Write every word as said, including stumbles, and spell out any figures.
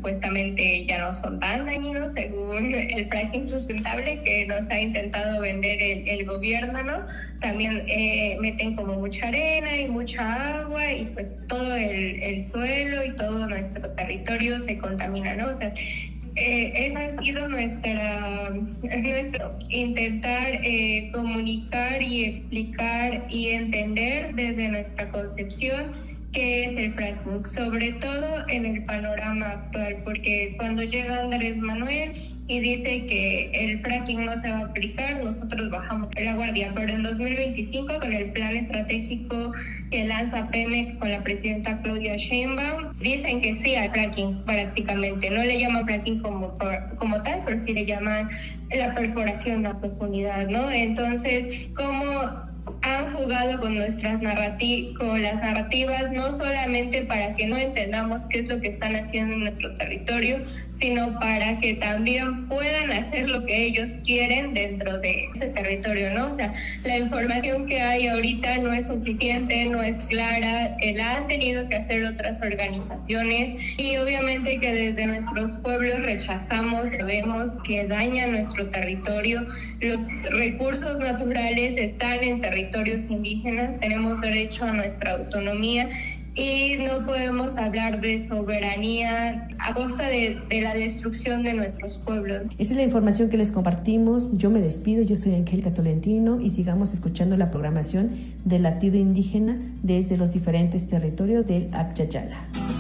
supuestamente ya no son tan dañinos según el fracking sustentable que nos ha intentado vender el, el gobierno, ¿no? También eh, meten como mucha arena y mucha agua y pues todo el, el suelo y todo nuestro territorio se contamina, ¿no? O sea, Eh, esa ha sido nuestra, nuestro intentar eh, comunicar y explicar y entender desde nuestra concepción qué es el fracking, sobre todo en el panorama actual, porque cuando llega Andrés Manuel y dice que el fracking no se va a aplicar, nosotros bajamos la guardia, pero en dos mil veinticinco con el plan estratégico que lanza Pemex con la presidenta Claudia Sheinbaum, dicen que sí al fracking prácticamente, no le llaman fracking como, como tal, pero sí le llaman la perforación a profundidad, ¿no? Entonces, ¿cómo han jugado con nuestras narrativas, con las narrativas, no solamente para que no entendamos qué es lo que están haciendo en nuestro territorio, sino para que también puedan hacer lo que ellos quieren dentro de ese territorio, ¿no? O sea, la información que hay ahorita no es suficiente, no es clara, eh, la han tenido que hacer otras organizaciones y obviamente que desde nuestros pueblos rechazamos, sabemos que daña nuestro territorio, los recursos naturales están en territorios indígenas, tenemos derecho a nuestra autonomía y no podemos hablar de soberanía a costa de, de la destrucción de nuestros pueblos. Esa es la información que les compartimos. Yo me despido, yo soy Angélica Tolentino y sigamos escuchando la programación del Latido Indígena desde los diferentes territorios del Abya Yala.